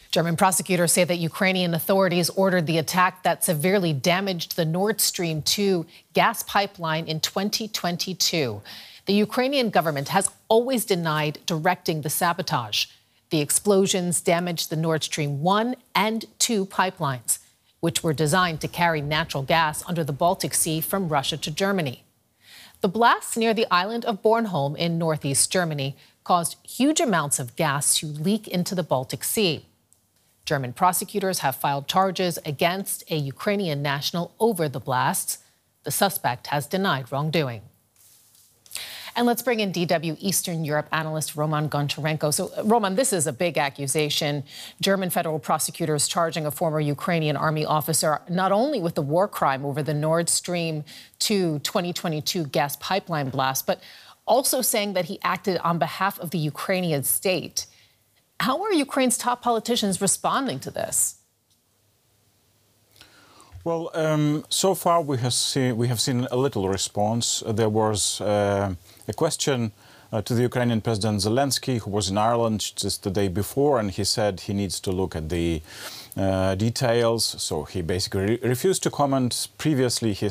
German prosecutors say that Ukrainian authorities ordered the attack that severely damaged the Nord Stream 2 gas pipeline in 2022. The Ukrainian government has always denied directing the sabotage. The explosions damaged the Nord Stream 1 and 2 pipelines, which were designed to carry natural gas under the Baltic Sea from Russia to Germany. The blasts near the island of Bornholm in northeast Germany caused huge amounts of gas to leak into the Baltic Sea. German prosecutors have filed charges against a Ukrainian national over the blasts. The suspect has denied wrongdoing. And let's bring in DW Eastern Europe analyst Roman Goncharenko. So, Roman, this is a big accusation. German federal prosecutors charging a former Ukrainian army officer not only with the war crime over the Nord Stream 2 2022 gas pipeline blast, but also saying that he acted on behalf of the Ukrainian state. How are Ukraine's top politicians responding to this? Well, so far we have seen a little response. There was a question to the Ukrainian President Zelensky, who was in Ireland just the day before, and he said he needs to look at the details. So he basically refused to comment. Previously, he